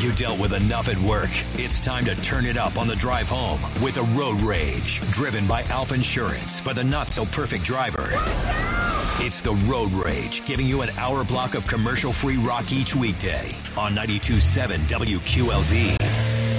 You dealt with enough at work. It's time to turn it up on the drive home with a Road Rage, driven by Alpha Insurance for the not-so-perfect driver. It's the Road Rage, giving you an hour block of commercial-free rock each weekday on 92.7 WQLZ.